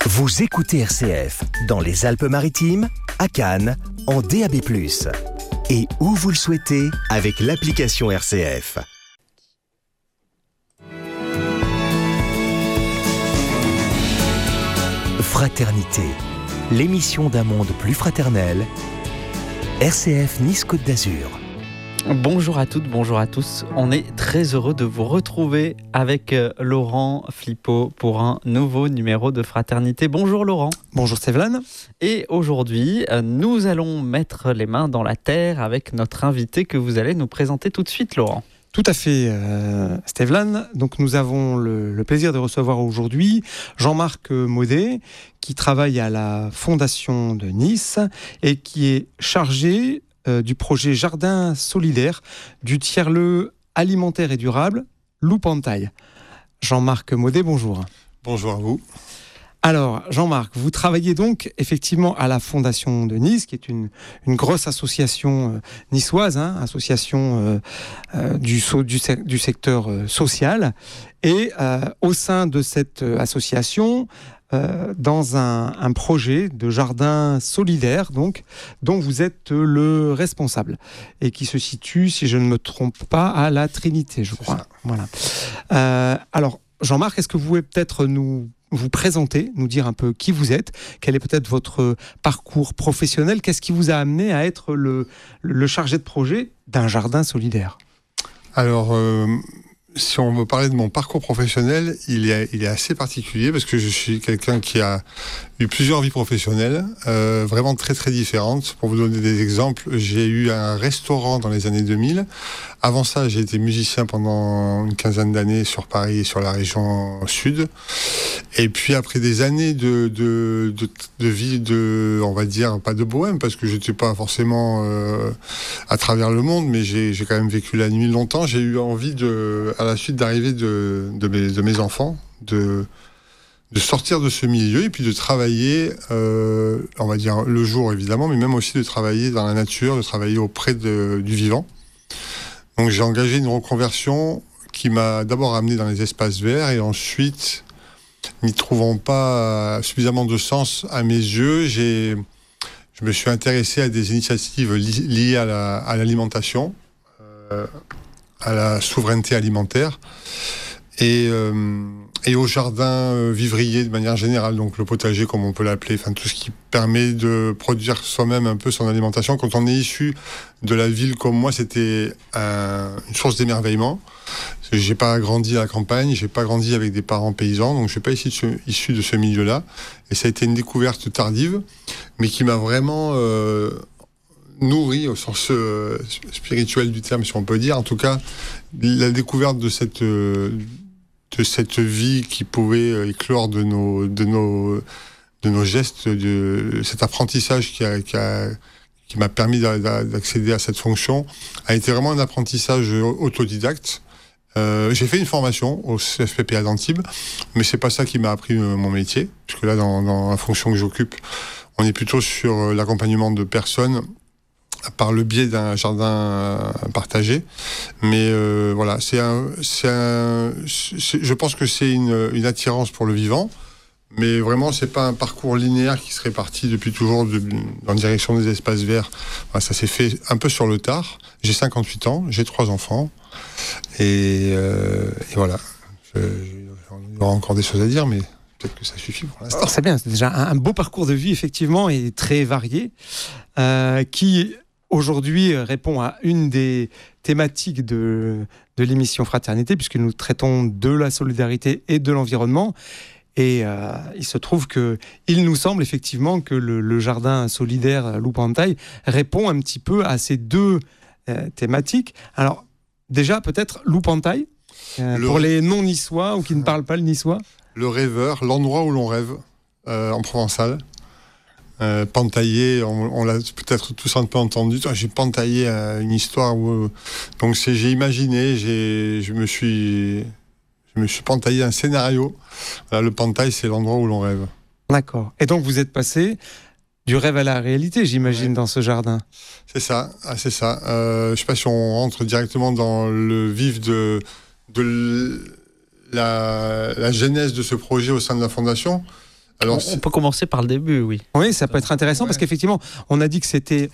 Vous écoutez RCF dans les Alpes-Maritimes, à Cannes, en DAB+. Et où vous le souhaitez avec l'application RCF. Fraternité, l'émission d'un monde plus fraternel. RCF Nice-Côte d'Azur. Bonjour à toutes, bonjour à tous. On est très heureux de vous retrouver avec Laurent Flippo pour un nouveau numéro de Fraternité. Bonjour Laurent. Bonjour Stéphane. Et aujourd'hui, nous allons mettre les mains dans la terre avec notre invité que vous allez nous présenter tout de suite, Laurent. Tout à fait, Stéphane. Donc nous avons le plaisir de recevoir aujourd'hui Jean-Marc Maudet, qui travaille à la Fondation de Nice et qui est chargé du projet Jardin solidaire du tiers-lieu alimentaire et durable Loupantaille. Jean-Marc Maudet, bonjour. Bonjour à vous. Alors, Jean-Marc, vous travaillez donc effectivement à la Fondation de Nice, qui est une grosse association niçoise, association du secteur social. Et au sein de cette association, dans un projet de jardin solidaire, donc, dont vous êtes le responsable, et qui se situe, si je ne me trompe pas, à la Trinité, je crois. Voilà. Alors, Jean-Marc, est-ce que vous pouvez peut-être vous présenter, nous dire un peu qui vous êtes, quel est peut-être votre parcours professionnel, qu'est-ce qui vous a amené à être le chargé de projet d'un jardin solidaire ? Alors, si on veut parler de mon parcours professionnel, il est assez particulier parce que je suis quelqu'un qui a eu plusieurs vies professionnelles, vraiment très très différentes. Pour vous donner des exemples, j'ai eu un restaurant dans les années 2000. Avant ça, j'ai été musicien pendant une quinzaine d'années sur Paris et sur la région sud. Et puis après des années de vie on va dire, pas de bohème, parce que je n'étais pas forcément à travers le monde, mais j'ai quand même vécu la nuit longtemps. J'ai eu envie à la suite d'arrivée de mes enfants, de sortir de ce milieu et puis de travailler, on va dire le jour évidemment, mais même aussi de travailler dans la nature, de travailler auprès du vivant. Donc j'ai engagé une reconversion qui m'a d'abord amené dans les espaces verts et ensuite, n'y trouvant pas suffisamment de sens à mes yeux, je me suis intéressé à des initiatives liées à l'alimentation, à la souveraineté alimentaire et au jardin vivrier de manière générale, donc le potager comme on peut l'appeler, enfin tout ce qui permet de produire soi-même un peu son alimentation. Quand on est issu de la ville comme moi, c'était une source d'émerveillement. J'ai pas grandi à la campagne, j'ai pas grandi avec des parents paysans, donc je suis pas issu de ce milieu-là. Et ça a été une découverte tardive, mais qui m'a vraiment nourri au sens spirituel du terme, si on peut dire. En tout cas, la découverte de cette vie qui pouvait éclore de nos gestes, de cet apprentissage qui m'a permis d'accéder à cette fonction, a été vraiment un apprentissage autodidacte. J'ai fait une formation au CFPPA d'Antibes, mais c'est pas ça qui m'a appris mon métier, puisque là, dans la fonction que j'occupe, on est plutôt sur l'accompagnement de personnes par le biais d'un jardin partagé. Mais voilà, je pense que c'est une attirance pour le vivant, mais vraiment c'est pas un parcours linéaire qui serait parti depuis toujours en direction des espaces verts. Voilà, ça s'est fait un peu sur le tard. J'ai 58 ans, j'ai 3 enfants et voilà. Il y aura encore des choses à dire, mais peut-être que ça suffit pour l'instant. C'est bien, c'est déjà un beau parcours de vie effectivement et très varié qui aujourd'hui répond à une des thématiques de l'émission Fraternité, puisque nous traitons de la solidarité et de l'environnement. Et il se trouve qu'il nous semble effectivement que le jardin solidaire Loupantaille répond un petit peu à ces deux thématiques. Alors déjà peut-être Loupantaille, pour les non-niçois ou qui ne parlent pas le niçois. Le rêveur, l'endroit où l'on rêve en provençal. Pantailler, on l'a peut-être tous un peu entendu. J'ai pantaillé une histoire où donc j'ai imaginé, je me suis pantaillé un scénario. Voilà, le pantail, c'est l'endroit où l'on rêve. D'accord. Et donc vous êtes passé du rêve à la réalité, j'imagine, dans ce jardin. C'est ça, c'est ça. Je sais pas si on rentre directement dans le vif de la genèse de ce projet au sein de la Fondation. Alors, On peut commencer par le début, oui. Oui, ça peut être intéressant parce qu'effectivement, on a dit que c'était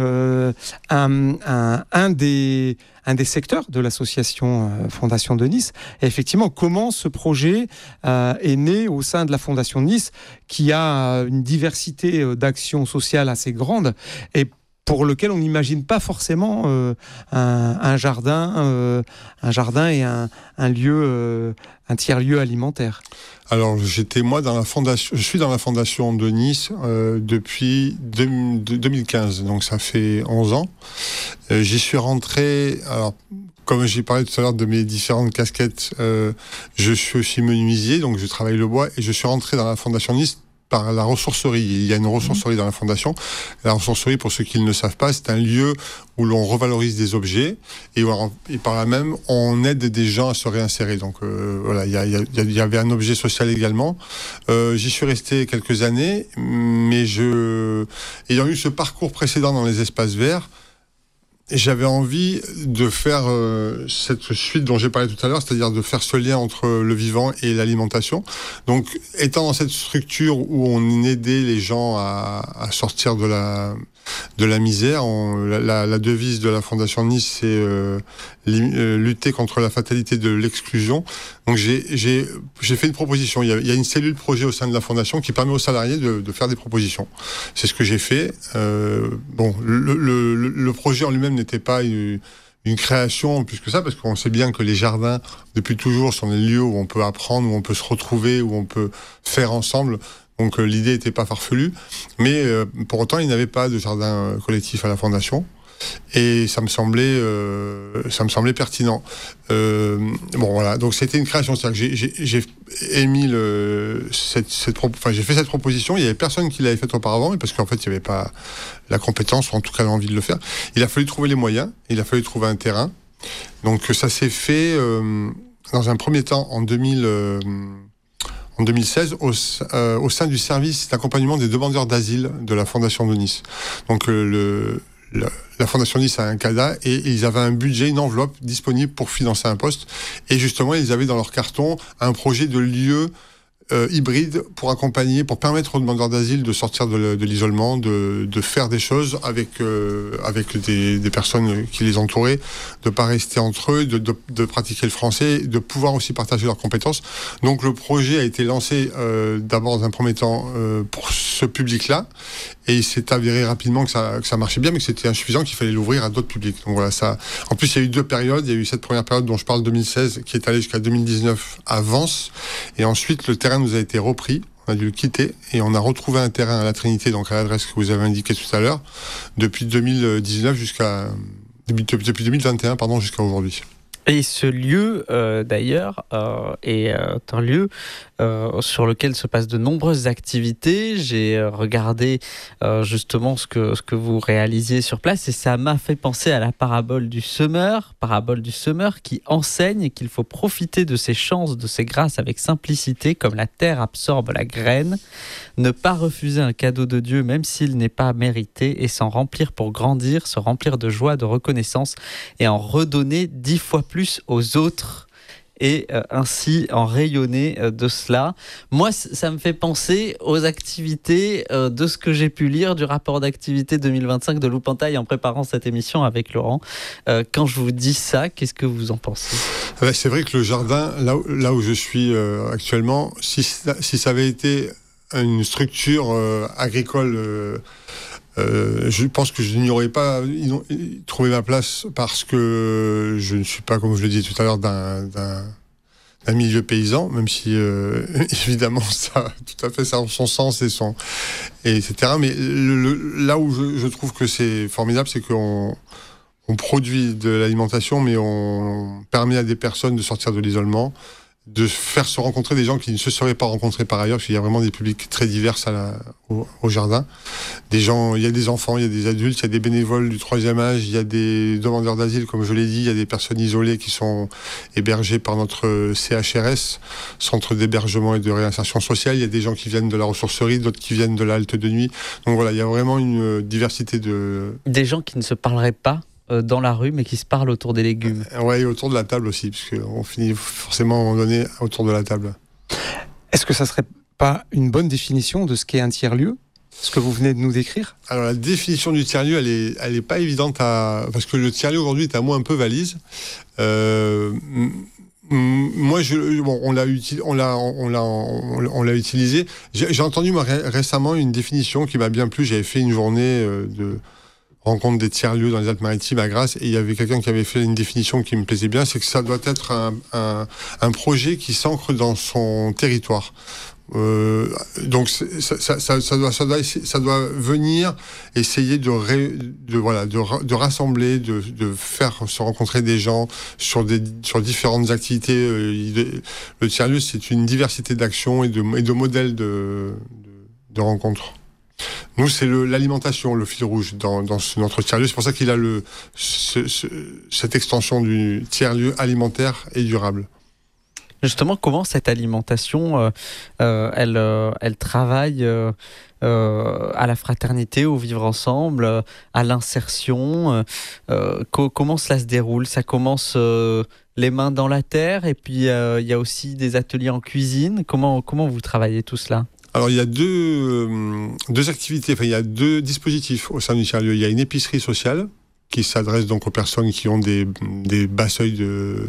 un des secteurs de l'association Fondation de Nice. Et effectivement, comment ce projet est né au sein de la Fondation de Nice, qui a une diversité d'actions sociales assez grande et pour lequel on n'imagine pas forcément un jardin et un lieu, un tiers-lieu alimentaire. Alors, je suis dans la fondation de Nice depuis 2015, donc ça fait 11 ans. J'y suis rentré, alors, comme j'ai parlé tout à l'heure de mes différentes casquettes, je suis aussi menuisier, donc je travaille le bois, et je suis rentré dans la fondation de Nice par la ressourcerie. Il y a une ressourcerie dans la fondation. La ressourcerie, pour ceux qui ne le savent pas, c'est un lieu où l'on revalorise des objets et par là même, on aide des gens à se réinsérer. Donc voilà, il y avait un objet social également. J'y suis resté quelques années, mais ayant eu ce parcours précédent dans les espaces verts, j'avais envie de faire cette suite dont j'ai parlé tout à l'heure, c'est-à-dire de faire ce lien entre le vivant et l'alimentation. Donc, étant dans cette structure où on aidait les gens à sortir de la misère, la devise de la Fondation Nice, c'est lutter contre la fatalité de l'exclusion. Donc, j'ai fait une proposition. Il y a une cellule projet au sein de la Fondation qui permet aux salariés de faire des propositions. C'est ce que j'ai fait. Le projet en lui-même n'était pas une création plus que ça, parce qu'on sait bien que les jardins, depuis toujours, sont des lieux où on peut apprendre, où on peut se retrouver, où on peut faire ensemble. Donc l'idée n'était pas farfelue, mais pour autant, il n'y avait pas de jardin collectif à la Fondation. Et ça me semblait pertinent. Bon voilà, donc c'était une création. C'est-à-dire que j'ai émis j'ai fait cette proposition. Il y avait personne qui l'avait faite auparavant, mais parce qu'en fait il n'y avait pas la compétence, ou en tout cas l'envie de le faire. Il a fallu trouver les moyens. Il a fallu trouver un terrain. Donc ça s'est fait dans un premier temps en 2016 au sein du service d'accompagnement des demandeurs d'asile de la Fondation de Nice. Donc la Fondation Nice a un CADA et ils avaient un budget, une enveloppe disponible pour financer un poste. Et justement, ils avaient dans leur carton un projet de lieu hybride pour accompagner, pour permettre aux demandeurs d'asile de sortir de l'isolement, de faire des choses avec des personnes qui les entouraient, de pas rester entre eux, de pratiquer le français, de pouvoir aussi partager leurs compétences. Donc le projet a été lancé d'abord dans un premier temps pour ce public-là, et il s'est avéré rapidement que ça marchait bien, mais que c'était insuffisant, qu'il fallait l'ouvrir à d'autres publics. Donc voilà, ça. En plus, il y a eu 2 périodes. Il y a eu cette première période dont je parle, 2016, qui est allée jusqu'à 2019 à Vence, et ensuite le terrain nous a été repris. On a dû le quitter et on a retrouvé un terrain à la Trinité, donc à l'adresse que vous avez indiquée tout à l'heure, depuis 2019 depuis 2021, pardon, jusqu'à aujourd'hui. Et ce lieu, d'ailleurs, est un lieu sur lequel se passent de nombreuses activités. J'ai regardé justement ce que vous réalisiez sur place, et ça m'a fait penser à la parabole du semeur qui enseigne qu'il faut profiter de ses chances, de ses grâces avec simplicité, comme la terre absorbe la graine, ne pas refuser un cadeau de Dieu même s'il n'est pas mérité, et s'en remplir pour grandir, se remplir de joie, de reconnaissance, et en redonner 10 fois plus aux autres, et ainsi en rayonner de cela. Moi, ça me fait penser aux activités de ce que j'ai pu lire du rapport d'activité 2025 de Loupantaille en préparant cette émission avec Laurent. Quand je vous dis ça, qu'est-ce que vous en pensez ? C'est vrai que le jardin, là où je suis actuellement, si ça avait été une structure agricole, je pense que je n'y aurais pas trouvé ma place, parce que je ne suis pas, comme je le disais tout à l'heure, d'un milieu paysan, même si évidemment ça tout à fait ça a son sens etc. Mais là où je trouve que c'est formidable, c'est qu'on produit de l'alimentation, mais on permet à des personnes de sortir de l'isolement, de faire se rencontrer des gens qui ne se seraient pas rencontrés par ailleurs, parce qu'il y a vraiment des publics très divers au jardin. Des gens, il y a des enfants, il y a des adultes, il y a des bénévoles du 3e âge, il y a des demandeurs d'asile, comme je l'ai dit, il y a des personnes isolées qui sont hébergées par notre CHRS, Centre d'hébergement et de réinsertion sociale. Il y a des gens qui viennent de la ressourcerie, d'autres qui viennent de la halte de nuit. Donc voilà, il y a vraiment une diversité Des gens qui ne se parleraient pas dans la rue, mais qui se parlent autour des légumes. Ouais, et autour de la table aussi, puisqu'on finit forcément à un moment donné autour de la table. Est-ce que ça serait pas une bonne définition de ce qu'est un tiers-lieu, ce que vous venez de nous décrire? Alors la définition du tiers-lieu, elle est pas évidente parce que le tiers-lieu aujourd'hui est un mot un peu valise. Moi, on l'a utilisé. J'ai entendu moi, récemment une définition qui m'a bien plu. J'avais fait une journée de rencontre des tiers-lieux dans les Alpes-Maritimes à Grasse, et il y avait quelqu'un qui avait fait une définition qui me plaisait bien, c'est que ça doit être un projet qui s'ancre dans son territoire. Donc ça doit venir essayer de rassembler, de faire se rencontrer des gens sur différentes activités. Le tiers-lieu, c'est une diversité d'actions et de modèles de rencontres. Nous, c'est l'alimentation, le fil rouge dans notre tiers-lieu. C'est pour ça qu'il a cette extension du tiers-lieu alimentaire et durable. Justement, comment cette alimentation, elle travaille à la fraternité, au vivre ensemble, à l'insertion, comment cela se déroule? Ça commence les mains dans la terre, et puis il y a aussi des ateliers en cuisine. Comment vous travaillez tout cela? Alors, il y a deux activités, il y a deux dispositifs au sein du tiers-lieu. Il y a une épicerie sociale qui s'adresse donc aux personnes qui ont des bas seuils de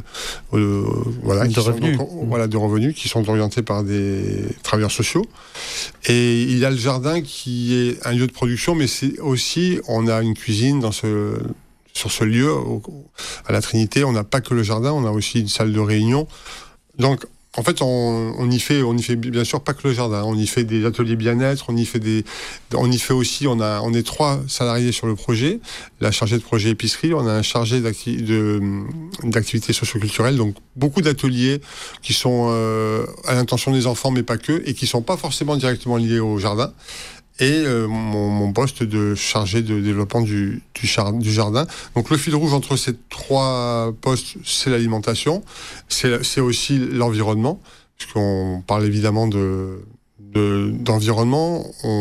revenus, qui sont orientés par des travailleurs sociaux. Et il y a le jardin qui est un lieu de production, mais c'est aussi, on a une cuisine sur ce lieu, à la Trinité. On n'a pas que le jardin, on a aussi une salle de réunion. Donc, en fait, on y fait bien sûr pas que le jardin. On y fait des ateliers bien-être, on y fait aussi. On est 3 salariés sur le projet. La chargée de projet épicerie, on a un chargé d'activités socioculturelles. Donc beaucoup d'ateliers qui sont à l'intention des enfants, mais pas que, et qui sont pas forcément directement liés au jardin. Et mon poste de chargé de développement du jardin. Donc le fil rouge entre ces 3 postes, c'est l'alimentation, c'est aussi l'environnement, puisqu'on parle évidemment d'environnement.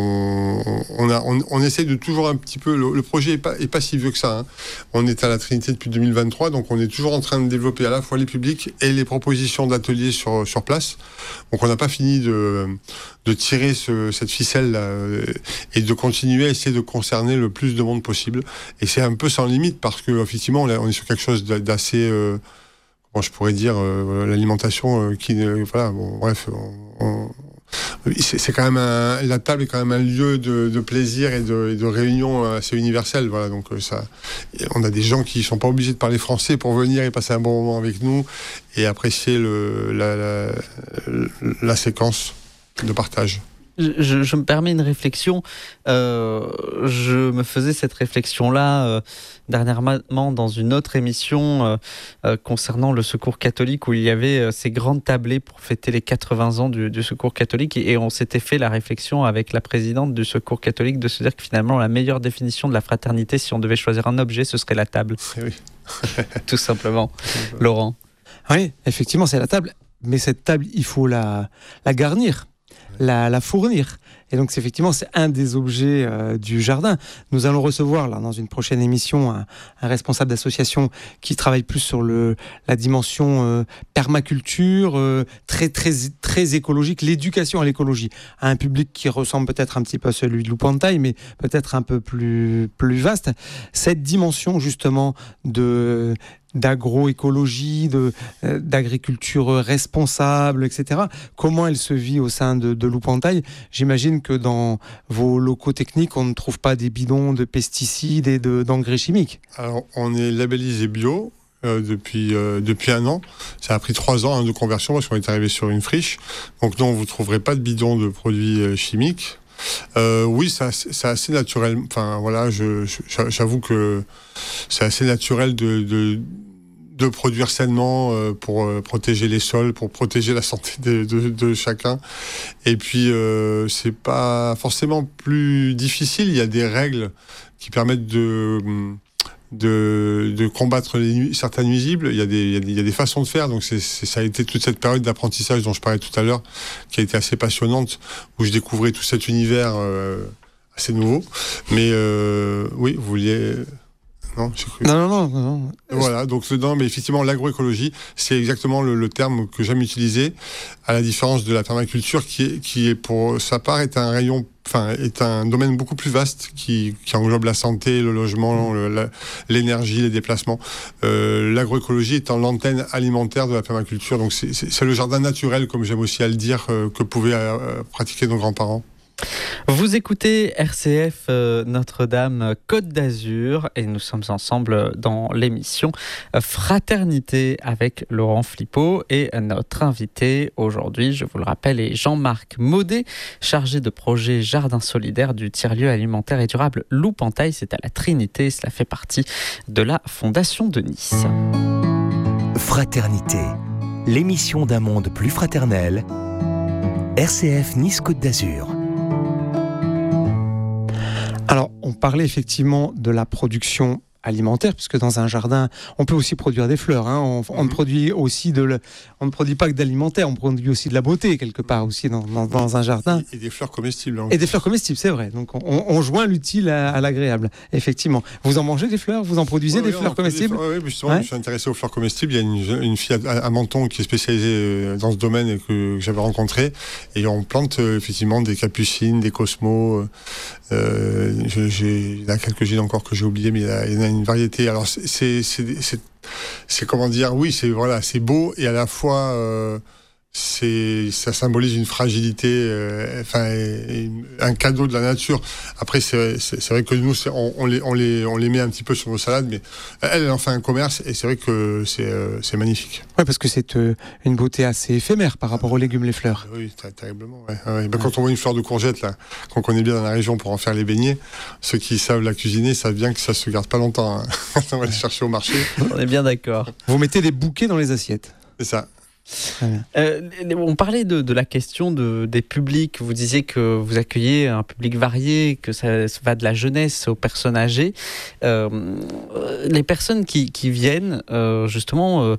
On essaye de toujours un petit peu. Le projet est pas si vieux que ça. Hein. On est à la Trinité depuis 2023, donc on est toujours en train de développer à la fois les publics et les propositions d'ateliers sur place. Donc on n'a pas fini de tirer cette ficelle là, et de continuer à essayer de concerner le plus de monde possible. Et c'est un peu sans limite parce que effectivement on est sur quelque chose d'assez comment je pourrais dire l'alimentation c'est quand même la table est quand même un lieu de plaisir et de réunion assez universel. Voilà, donc on a des gens qui sont pas obligés de parler français pour venir et passer un bon moment avec nous et apprécier la séquence de partage. Je me permets une réflexion. Je me faisais cette réflexion-là dernièrement dans une autre émission concernant le Secours catholique, où il y avait ces grandes tablées pour fêter les 80 ans du Secours catholique, et on s'était fait la réflexion avec la présidente du Secours catholique de se dire que finalement la meilleure définition de la fraternité, si on devait choisir un objet, ce serait la table. Oui. Tout simplement. Laurent. Oui, effectivement, c'est la table, mais cette table, il faut la garnir. La fournir. Et donc, effectivement, c'est un des objets du jardin. Nous allons recevoir, là, dans une prochaine émission, un responsable d'association qui travaille plus sur la dimension permaculture, très, très, très écologique, l'éducation à l'écologie, à un public qui ressemble peut-être un petit peu à celui de Loupantaille, mais peut-être un peu plus vaste. Cette dimension, justement, d'agroécologie, d'agriculture responsable, etc. Comment elle se vit au sein de Loupantaille? J'imagine que dans vos locaux techniques, on ne trouve pas des bidons de pesticides et d'engrais chimiques. Alors, on est labellisé bio depuis 1 an. Ça a pris 3 ans de conversion parce qu'on est arrivé sur une friche. Donc non, vous ne trouverez pas de bidons de produits chimiques. Oui, c'est assez naturel. Enfin voilà, j'avoue que c'est assez naturel de produire sainement pour protéger les sols, pour protéger la santé de chacun. Et puis c'est pas forcément plus difficile. Il y a des règles qui permettent de combattre certains nuisibles. Il y a des façons de faire. Donc ça a été toute cette période d'apprentissage dont je parlais tout à l'heure, qui a été assez passionnante, où je découvrais tout cet univers assez nouveau. Mais oui, vous vouliez... Non, j'ai cru. Non. Voilà, donc non, mais effectivement, l'agroécologie, c'est exactement le terme que j'aime utiliser, à la différence de la permaculture, qui est pour sa part est un domaine beaucoup plus vaste qui englobe la santé, le logement, l'énergie, les déplacements. L'agroécologie étant l'antenne alimentaire de la permaculture, donc c'est le jardin naturel, comme j'aime aussi à le dire, que pouvaient pratiquer nos grands-parents. Vous écoutez RCF Notre-Dame Côte d'Azur et nous sommes ensemble dans l'émission Fraternité avec Laurent Flippo et notre invité aujourd'hui, je vous le rappelle, est Jean-Marc Maudet, chargé de projet Jardin solidaire du tiers-lieu alimentaire et durable Loupantaille. C'est à la Trinité, cela fait partie de la Fondation de Nice. Fraternité, l'émission d'un monde plus fraternel. RCF Nice Côte d'Azur. Alors, on parlait effectivement de la production alimentaire, puisque dans un jardin, on peut aussi produire des fleurs. Hein. On ne produit pas que d'alimentaire, on produit aussi de la beauté quelque part aussi dans un jardin. Et des fleurs comestibles. Hein. Et des fleurs comestibles, c'est vrai. Donc on joint l'utile à l'agréable, effectivement. Vous en mangez des fleurs ? Vous en produisez des fleurs comestibles ? Oui, justement, je suis intéressé aux fleurs comestibles. Il y a une fille à Menton qui est spécialisée dans ce domaine et que j'avais rencontrée. Et on plante effectivement des capucines, des cosmos. Il y en a quelques-unes encore que j'ai oubliées, mais il y en a une variété. Alors c'est comment dire, oui, c'est beau et à la fois ça symbolise une fragilité, un cadeau de la nature. Après c'est vrai que nous on les met un petit peu sur nos salades, mais elle en fait un commerce et c'est vrai que c'est magnifique. Ouais, parce que c'est une beauté assez éphémère par rapport aux légumes, les fleurs. Oui, terriblement. Ouais. Quand on voit une fleur de courgette là, qu'on connaît bien dans la région pour en faire les beignets, ceux qui savent la cuisiner savent bien que ça se garde pas longtemps. Hein. On va les chercher au marché. On est bien d'accord. Vous mettez des bouquets dans les assiettes. C'est ça. On parlait de la question des publics. Vous disiez que vous accueillez un public varié, que ça va de la jeunesse aux personnes âgées. Les personnes qui viennent justement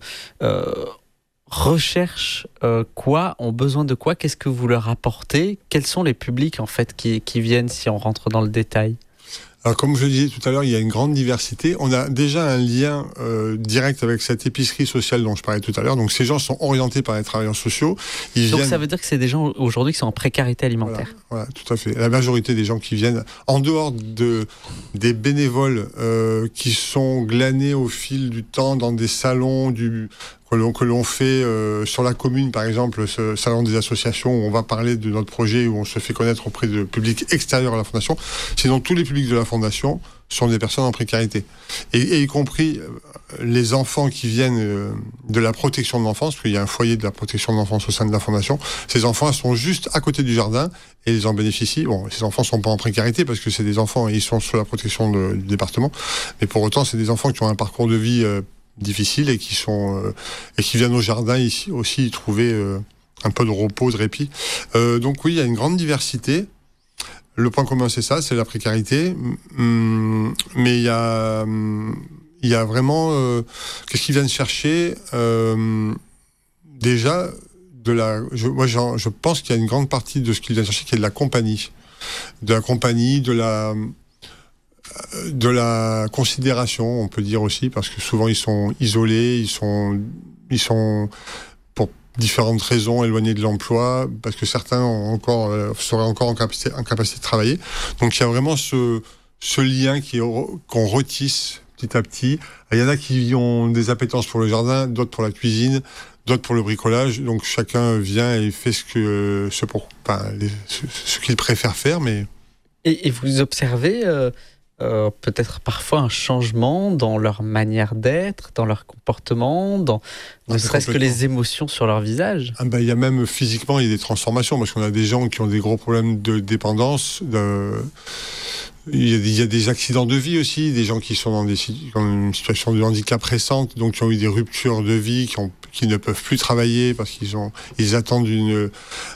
recherchent quoi, ont besoin de quoi, qu'est-ce que vous leur apportez ? Quels sont les publics en fait qui viennent si on rentre dans le détail ? Alors, comme je le disais tout à l'heure, il y a une grande diversité. On a déjà un lien direct avec cette épicerie sociale dont je parlais tout à l'heure. Donc, ces gens sont orientés par les travailleurs sociaux. Donc, ça veut dire que c'est des gens aujourd'hui qui sont en précarité alimentaire. Voilà, tout à fait. La majorité des gens qui viennent, en dehors des bénévoles qui sont glanés au fil du temps dans des salons que l'on fait sur la commune, par exemple, ce salon des associations où on va parler de notre projet, où on se fait connaître auprès de publics extérieurs à la Fondation. Sinon, tous les publics de la Fondation sont des personnes en précarité. Et y compris les enfants qui viennent de la protection de l'enfance, parce qu'il y a un foyer de la protection de l'enfance au sein de la Fondation. Ces enfants sont juste à côté du jardin et ils en bénéficient. Bon, ces enfants sont pas en précarité parce que c'est des enfants et ils sont sous la protection du département. Mais pour autant, c'est des enfants qui ont un parcours de vie difficiles et qui viennent au jardin ici aussi y trouver un peu de repos, de répit. Donc oui, il y a une grande diversité. Le point commun, c'est ça, c'est la précarité. Mais il y a vraiment qu'est-ce qu'ils viennent chercher déjà je pense qu'il y a une grande partie de ce qu'ils viennent chercher qui est de la compagnie, de la considération, on peut dire aussi, parce que souvent ils sont isolés, ils sont pour différentes raisons éloignés de l'emploi, parce que certains seraient encore en capacité de travailler. Donc il y a vraiment ce lien qu'on retisse petit à petit. Il y en a qui ont des appétences pour le jardin, d'autres pour la cuisine, d'autres pour le bricolage. Donc chacun vient et fait ce qu'il préfère faire. Mais... Et vous observez peut-être parfois un changement dans leur manière d'être, dans leur comportement, ne serait-ce que les émotions sur leur visage. Il y a même physiquement, il y a des transformations, parce qu'on a des gens qui ont des gros problèmes de dépendance, il y a des accidents de vie aussi, des gens qui sont dans une situation de handicap récente, donc qui ont eu des ruptures de vie, qui ne peuvent plus travailler parce qu'ils attendent une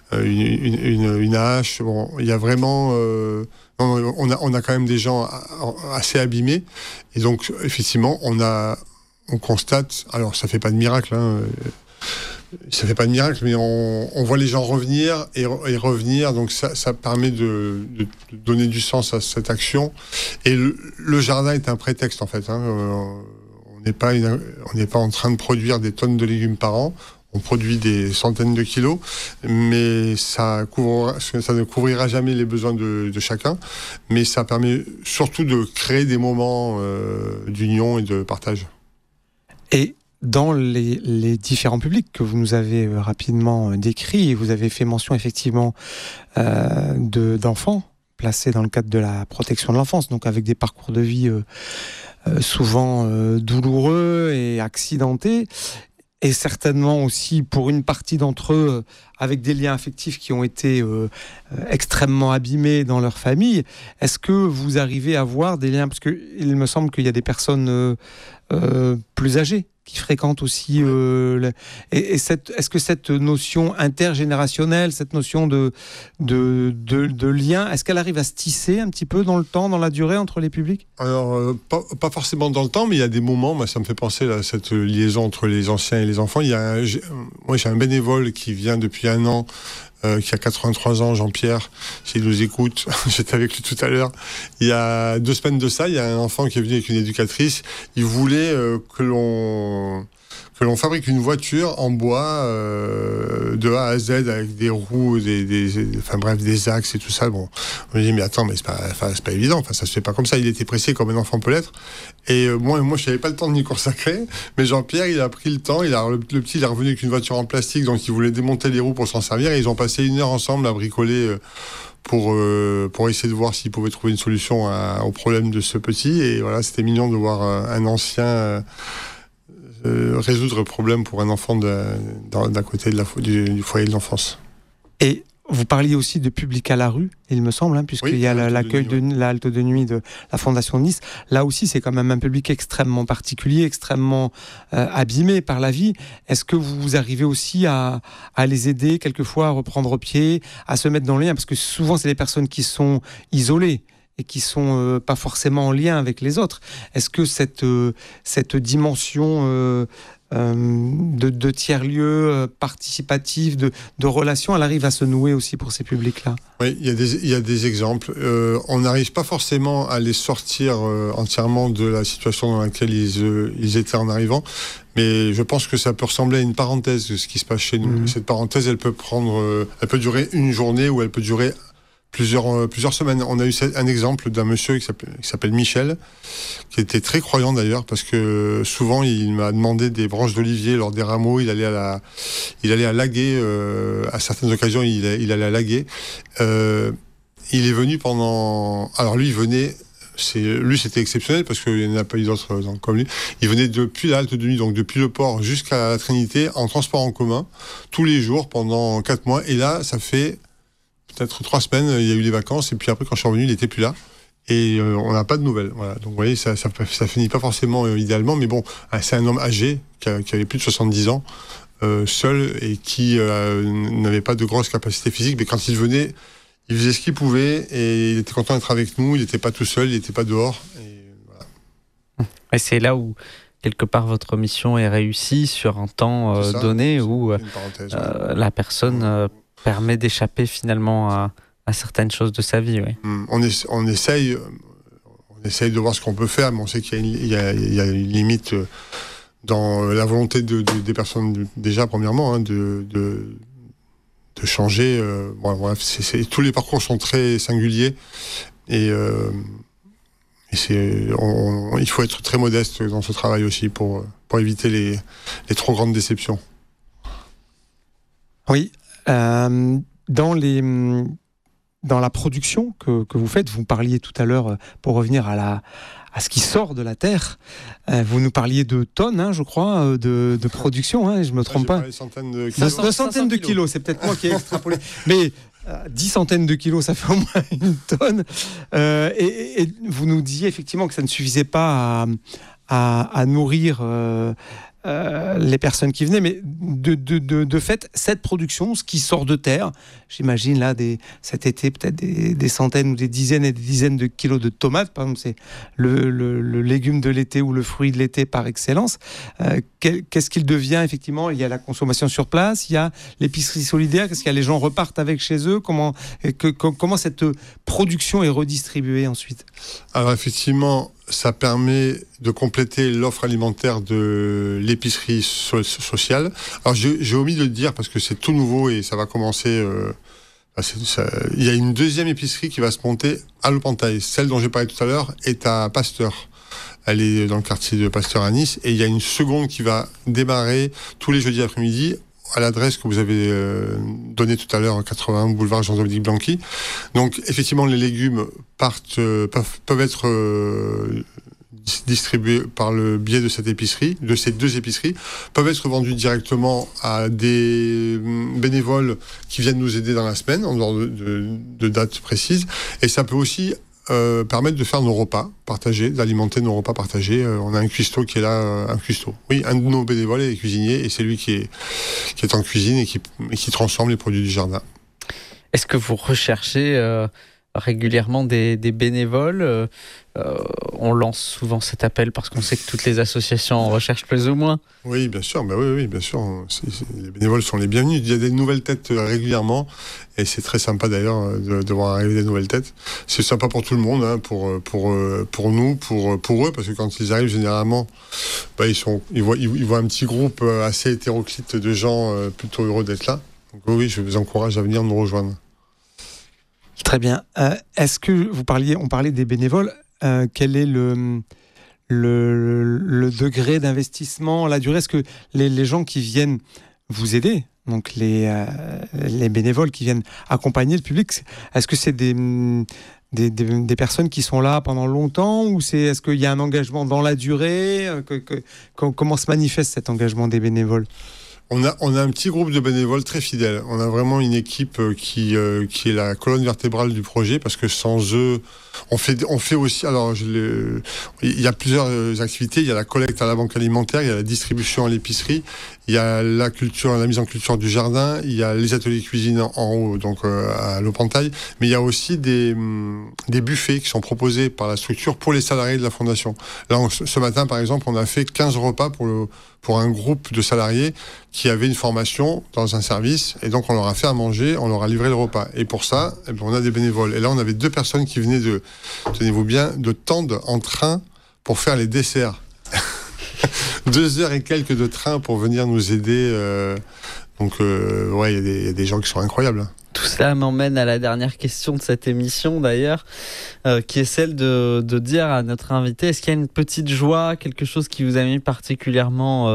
AH. Bon, il y a vraiment... on a quand même des gens assez abîmés. Et donc, effectivement, on constate... Alors, ça fait pas de miracle, hein, ça fait pas de miracle, mais on voit les gens revenir et revenir, donc ça permet de donner du sens à cette action. Et le jardin est un prétexte en fait. On n'est pas en train de produire des tonnes de légumes par an. On produit des centaines de kilos, mais ça ne couvrira jamais les besoins de chacun. Mais ça permet surtout de créer des moments d'union et de partage. Et dans les différents publics que vous nous avez rapidement décrits, vous avez fait mention effectivement d'enfants placés dans le cadre de la protection de l'enfance, donc avec des parcours de vie souvent douloureux et accidentés, et certainement aussi pour une partie d'entre eux avec des liens affectifs qui ont été extrêmement abîmés dans leur famille. Est-ce que vous arrivez à voir des liens, parce qu'il me semble qu'il y a des personnes plus âgées qui fréquentent aussi est-ce que cette notion intergénérationnelle, cette notion de lien, est-ce qu'elle arrive à se tisser un petit peu dans le temps, dans la durée entre les publics? Alors pas forcément dans le temps, mais il y a des moments, moi ça me fait penser à cette liaison entre les anciens et les enfants. Moi j'ai un bénévole qui vient depuis un an, qui a 83 ans, Jean-Pierre, s'il nous écoute, j'étais avec lui tout à l'heure. Il y a 2 semaines de ça, il y a un enfant qui est venu avec une éducatrice. Il voulait que l'on fabrique une voiture en bois de A à Z avec des roues, des axes et tout ça. Bon, on me dit mais attends, mais c'est pas évident. Enfin, ça se fait pas comme ça. Il était pressé comme un enfant peut l'être. Et moi, je n'avais pas le temps de m'y consacrer. Mais Jean-Pierre, il a pris le temps. Le petit, il est revenu avec une voiture en plastique, donc il voulait démonter les roues pour s'en servir. Et ils ont passé 1 heure ensemble à bricoler pour essayer de voir s'ils pouvaient trouver une solution au problème de ce petit. Et voilà, c'était mignon de voir un ancien résoudre le problème pour un enfant d'un côté du foyer de l'enfance. Et vous parliez aussi de public à la rue, il me semble, puisqu'il y a l'accueil de la halte de nuit de la Fondation Nice. Là aussi, c'est quand même un public extrêmement particulier, extrêmement abîmé par la vie. Est-ce que vous arrivez aussi à les aider quelquefois à reprendre pied, à se mettre dans le lien? Parce que souvent, c'est des personnes qui sont isolées et qui sont pas forcément en lien avec les autres. Est-ce que cette dimension de tiers-lieu participatif, de relation, elle arrive à se nouer aussi pour ces publics-là? Oui, il y a des exemples. On n'arrive pas forcément à les sortir entièrement de la situation dans laquelle ils étaient en arrivant, mais je pense que ça peut ressembler à une parenthèse de ce qui se passe chez nous. Cette parenthèse, elle peut durer une journée ou elle peut durer plusieurs semaines. On a eu un exemple d'un monsieur qui s'appelle Michel, qui était très croyant d'ailleurs, parce que souvent il m'a demandé des branches d'olivier lors des rameaux. Il allait à Laguet, à certaines occasions il allait à Laguet. Il est venu alors lui il venait, c'était exceptionnel parce qu'il n'y en a pas eu d'autres comme lui. Il venait depuis la halte de nuit, donc depuis le port jusqu'à la Trinité, en transport en commun, tous les jours pendant 4 mois. Et là, ça fait peut-être 3 semaines, il y a eu les vacances, et puis après, quand je suis revenu, il n'était plus là. Et on n'a pas de nouvelles. Voilà. Donc, vous voyez, ça finit pas forcément idéalement, mais bon, c'est un homme âgé, qui avait plus de 70 ans, seul, et qui n'avait pas de grosses capacités physiques, mais quand il venait, il faisait ce qu'il pouvait, et il était content d'être avec nous, il n'était pas tout seul, il n'était pas dehors. Et voilà. Et c'est là où, quelque part, votre mission est réussie, sur un temps donné, où la personne permet d'échapper finalement à certaines choses de sa vie. Oui. On essaye de voir ce qu'on peut faire, mais on sait qu'il y a une limite dans la volonté des personnes, déjà premièrement, de changer. Voilà, tous les parcours sont très singuliers et il faut être très modeste dans ce travail aussi pour éviter les trop grandes déceptions. Oui. Dans la production que vous faites, vous parliez tout à l'heure, pour revenir à ce qui sort de la terre, vous nous parliez de tonnes, je crois, de production, je ne me trompe pas. Des centaines de kilos. De centaines de kilos, c'est peut-être moi qui ai extrapolé. Mais 10 centaines de kilos, ça fait au moins 1 tonne. Et vous nous disiez effectivement que ça ne suffisait pas à nourrir les personnes qui venaient, mais de fait, cette production, ce qui sort de terre, j'imagine là, cet été, peut-être des centaines ou des dizaines et des dizaines de kilos de tomates, par exemple, c'est le légume de l'été ou le fruit de l'été par excellence. Qu'est-ce qu'il devient, effectivement? Il y a la consommation sur place, il y a l'épicerie solidaire, qu'est-ce qu'il y a? Les gens repartent avec chez eux, comment cette production est redistribuée ensuite? Alors effectivement, ça permet de compléter l'offre alimentaire de l'épicerie sociale. Alors j'ai omis de le dire parce que c'est tout nouveau et ça va commencer. Il y a une deuxième épicerie qui va se monter à l'Opentail. Celle dont j'ai parlé tout à l'heure est à Pasteur. Elle est dans le quartier de Pasteur à Nice. Et il y a une seconde qui va démarrer tous les jeudis après-midi à l'adresse que vous avez donnée tout à l'heure, 81 boulevard Jean-Dominique Blanqui. Donc, effectivement, les légumes peuvent être distribués par le biais de cette épicerie, de ces deux épiceries, peuvent être vendus directement à des bénévoles qui viennent nous aider dans la semaine, en dehors de dates précises. Et ça peut aussi permettre de faire nos repas partagés, d'alimenter nos repas partagés. On a un cuistot qui est là, un cuistot. Oui, un de nos bénévoles est cuisinier et c'est lui qui est en cuisine et qui transforme les produits du jardin. Est-ce que vous recherchez régulièrement des bénévoles? On lance souvent cet appel parce qu'on sait que toutes les associations en recherchent plus ou moins. Oui, bien sûr. Oui, bien sûr. Les bénévoles sont les bienvenus. Il y a des nouvelles têtes régulièrement et c'est très sympa d'ailleurs de voir arriver des nouvelles têtes. C'est sympa pour tout le monde, hein, pour nous, pour eux, parce que quand ils arrivent généralement, ils voient un petit groupe assez hétéroclite de gens plutôt heureux d'être là. Donc oui, je vous encourage à venir nous rejoindre. Très bien. Est-ce que on parlait des bénévoles, quel est le degré d'investissement, la durée? Est-ce que les gens qui viennent vous aider, donc les bénévoles qui viennent accompagner le public, est-ce que c'est des personnes qui sont là pendant longtemps ou est-ce qu'il y a un engagement dans la durée? Comment se manifeste cet engagement des bénévoles? On a un petit groupe de bénévoles très fidèles. On a vraiment une équipe qui est la colonne vertébrale du projet, parce que sans eux, on fait aussi. Alors, il y a plusieurs activités. Il y a la collecte à la banque alimentaire, il y a la distribution à l'épicerie, il y a la mise en culture du jardin, il y a les ateliers cuisine en haut, donc à l'Opentail. Mais il y a aussi des buffets qui sont proposés par la structure pour les salariés de la fondation. Là, ce matin, par exemple, on a fait 15 repas pour un groupe de salariés qui avaient une formation dans un service, et donc on leur a fait à manger, on leur a livré le repas. Et pour ça, on a des bénévoles. Et là, on avait 2 personnes qui venaient tenez-vous bien, de Tende en train pour faire les desserts. 2 heures et quelques de train pour venir nous aider. Donc, il y a des gens qui sont incroyables. Tout cela m'emmène à la dernière question de cette émission d'ailleurs, qui est celle de dire à notre invité, est-ce qu'il y a une petite joie, quelque chose qui vous a mis particulièrement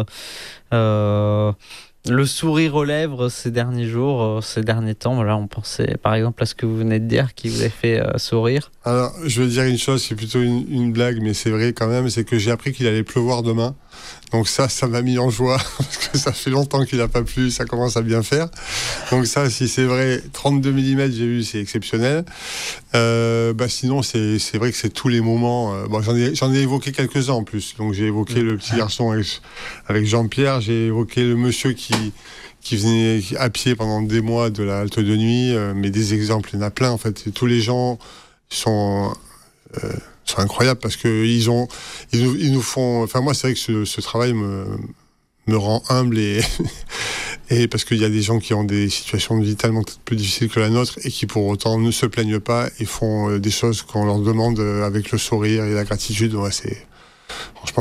le sourire aux lèvres ces derniers jours, ces derniers temps? Voilà, on pensait par exemple à ce que vous venez de dire qui vous a fait sourire. Alors, je veux dire une chose, c'est plutôt une blague, mais c'est vrai quand même, c'est que j'ai appris qu'il allait pleuvoir demain. Donc ça m'a mis en joie, parce que ça fait longtemps qu'il n'a pas plu, ça commence à bien faire. Donc ça, si c'est vrai, 32 mm j'ai eu, c'est exceptionnel. Sinon, c'est vrai que c'est tous les moments. J'en ai évoqué quelques-uns en plus. Donc j'ai évoqué le petit garçon avec Jean-Pierre, j'ai évoqué le monsieur qui venait à pied pendant des mois de la halte de nuit, mais des exemples, il y en a plein en fait. Et tous les gens sont incroyables parce que ils nous font. Enfin, moi, c'est vrai que ce travail me rend humble et parce qu'il y a des gens qui ont des situations de vie tellement plus difficiles que la nôtre et qui pour autant ne se plaignent pas et font des choses qu'on leur demande avec le sourire et la gratitude. Ouais, franchement,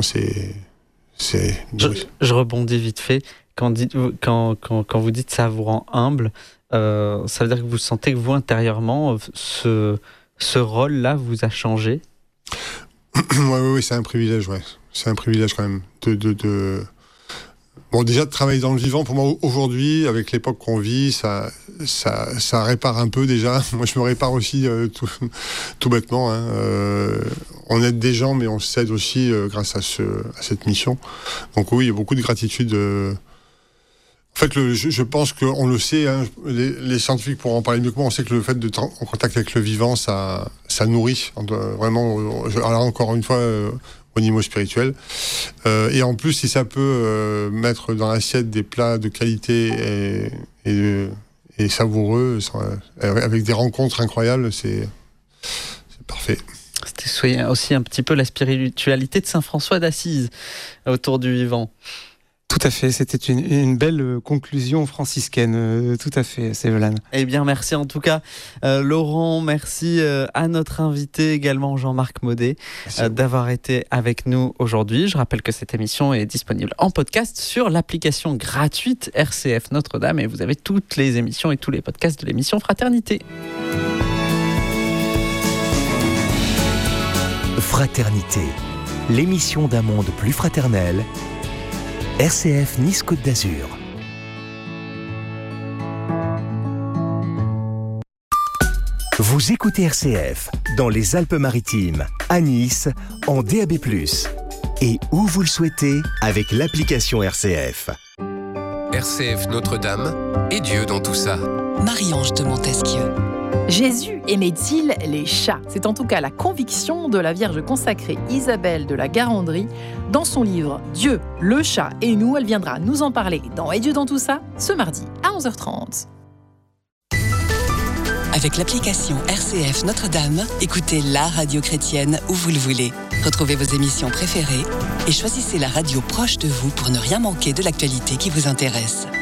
je rebondis vite fait. Quand vous dites ça vous rend humble, ça veut dire que vous sentez que vous intérieurement ce rôle-là vous a changé? Oui, c'est un privilège, ouais. C'est un privilège quand même Bon, déjà de travailler dans le vivant, pour moi aujourd'hui, avec l'époque qu'on vit, ça répare un peu déjà. Moi, je me répare aussi tout bêtement. Hein. On aide des gens, mais on s'aide aussi grâce à cette mission. Donc oui, il y a beaucoup de gratitude. En fait, je pense qu'on le sait, hein, les scientifiques pourront en parler mieux que moi, on sait que le fait d'être en contact avec le vivant, ça nourrit. Vraiment, alors encore une fois, au niveau spirituel. Et en plus, si ça peut mettre dans l'assiette des plats de qualité et savoureux, avec des rencontres incroyables, c'est parfait. C'était aussi un petit peu la spiritualité de Saint François d'Assise autour du vivant. Tout à fait, c'était une belle conclusion franciscaine, tout à fait, Sévelane. Eh bien, merci en tout cas, Laurent, merci à notre invité également, Jean-Marc Maudet, d'avoir été avec nous aujourd'hui. Je rappelle que cette émission est disponible en podcast sur l'application gratuite RCF Notre-Dame et vous avez toutes les émissions et tous les podcasts de l'émission Fraternité. Fraternité, l'émission d'un monde plus fraternel. RCF Nice Côte d'Azur. Vous écoutez RCF dans les Alpes-Maritimes, à Nice, en DAB+. Et où vous le souhaitez avec l'application RCF. RCF Notre-Dame et Dieu dans tout ça. Marie-Ange de Montesquieu. Jésus aimait-il les chats ? C'est en tout cas la conviction de la Vierge consacrée Isabelle de la Garandrie dans son livre « Dieu, le chat et nous ». Elle viendra nous en parler dans « Et Dieu dans tout ça » ce mardi à 11h30. Avec l'application RCF Notre-Dame, écoutez la radio chrétienne où vous le voulez. Retrouvez vos émissions préférées et choisissez la radio proche de vous pour ne rien manquer de l'actualité qui vous intéresse.